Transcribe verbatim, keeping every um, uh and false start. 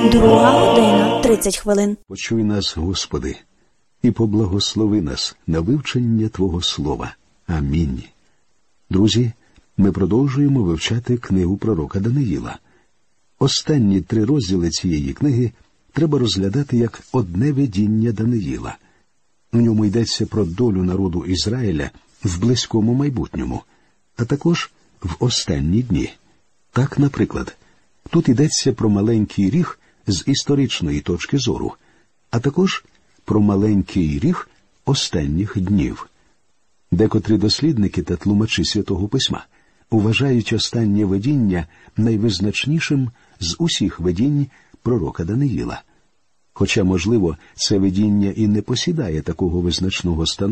Друга година, тридцять хвилин. Почуй нас, Господи, і поблагослови нас на вивчення Твого Слова. Амінь. Друзі, ми продовжуємо вивчати книгу пророка Даниїла. Останні три розділи цієї книги треба розглядати як одне видіння Даниїла. У ньому йдеться про долю народу Ізраїля в близькому майбутньому, а також в останні дні. Так, наприклад, тут йдеться про маленький ріг з історичної точки зору, а також про маленький ріг останніх днів. Декотрі дослідники та тлумачі Святого Письма вважають останнє видіння найвизначнішим з усіх видінь пророка Даниїла. Хоча, можливо, це видіння і не посідає такого визначного становища,